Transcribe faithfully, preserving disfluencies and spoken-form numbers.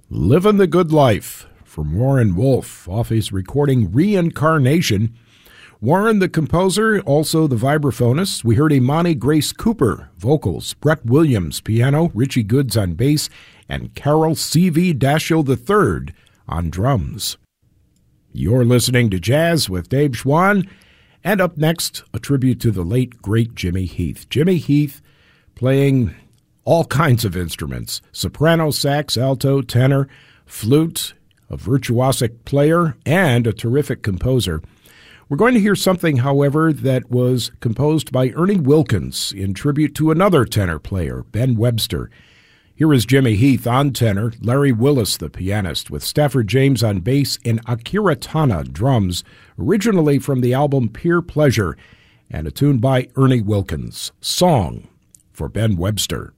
Livin' the Good Life from Warren Wolf off his recording Reincarnation. Warren, the composer, also the vibraphonist. We heard Imani Grace Cooper, vocals, Brett Williams, piano, Richie Goods on bass, and Carol C V Dashiell the third on drums. You're listening to Jazz with Dave Schwann, and up next, a tribute to the late, great Jimmy Heath. Jimmy Heath playing all kinds of instruments, soprano, sax, alto, tenor, flute, a virtuosic player, and a terrific composer. We're going to hear something, however, that was composed by Ernie Wilkins in tribute to another tenor player, Ben Webster. Here is Jimmy Heath on tenor, Larry Willis, the pianist, with Stafford James on bass and Akira Tana drums, originally from the album Pure Pleasure, and a tune by Ernie Wilkins, Song for Ben Webster.